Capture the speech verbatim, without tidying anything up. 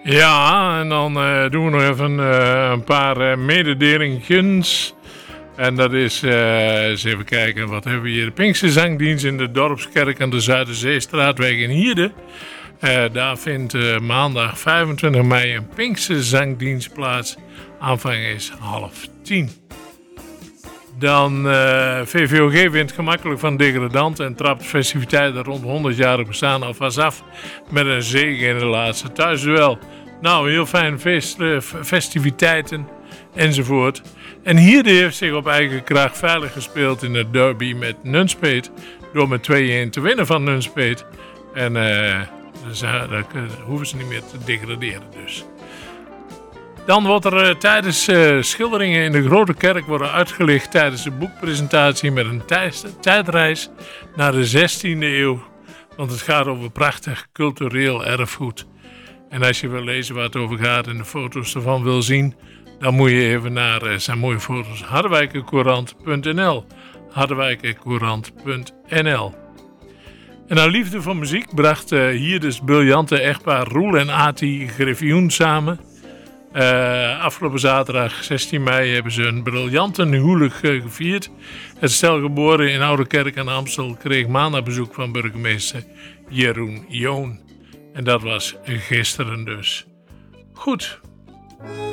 Ja, en dan uh, doen we nog even uh, een paar uh, mededelingetjes. En dat is, uh, eens even kijken, wat hebben we hier? De Pinksterzangdienst in de Dorpskerk aan de Zuiderzeestraatweg in Hierde. Uh, daar vindt uh, maandag vijfentwintig mei een Pinksterzangdienst plaats. Aanvang is half tien. Dan uh, V V O G wint gemakkelijk van degradant en trapt festiviteiten rond honderdjarig bestaan alvast af met een zege in de laatste thuisduel. Nou, heel fijn feest, uh, festiviteiten enzovoort. En Hierde heeft zich op eigen kracht veilig gespeeld in de derby met Nunspeet door met twee-een te winnen van Nunspeet. En uh, daar uh, hoeven ze niet meer te degraderen dus. Dan wordt er uh, tijdens uh, schilderingen in de Grote Kerk worden uitgelicht tijdens de boekpresentatie met een tijds- tijdreis naar de zestiende eeuw. Want het gaat over prachtig cultureel erfgoed. En als je wil lezen waar het over gaat en de foto's ervan wil zien, dan moet je even naar uh, zijn mooie foto's harderwijkercourant punt n l harderwijkercourant punt n l. En naar liefde voor muziek bracht uh, hier dus briljante echtpaar Roel en Ati Griffioen samen. Uh, afgelopen zaterdag zestien mei hebben ze een briljante huwelijk uh, gevierd. Het stel, geboren in Oude Kerk aan de Amstel, kreeg maandag bezoek van burgemeester Jeroen Joon. En dat was gisteren dus. Goed.